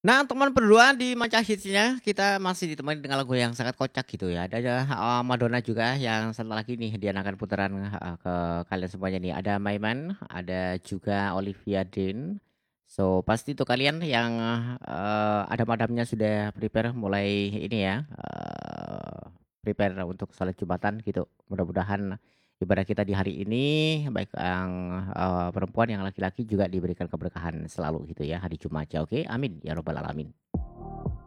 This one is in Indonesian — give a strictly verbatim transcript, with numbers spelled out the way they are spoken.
Nah, teman berdua di Manca Hits-nya kita masih ditemani dengan lagu yang sangat kocak gitu ya. Ada ya, heeh, Madonna juga yang sebentar lagi nih dia akan putaran heeh, ke kalian semuanya nih. Ada Maiman, ada juga Olivia Dean. So, pasti tuh kalian yang, eee, adam-adamnya sudah prepare mulai ini ya, eee, prepare untuk sholat Jumatan gitu. Mudah-mudahan ibadah kita di hari ini baik yang, eee, perempuan yang laki-laki juga diberikan keberkahan selalu gitu ya hari Jumatnya, oke? Amin ya rabbal alamin.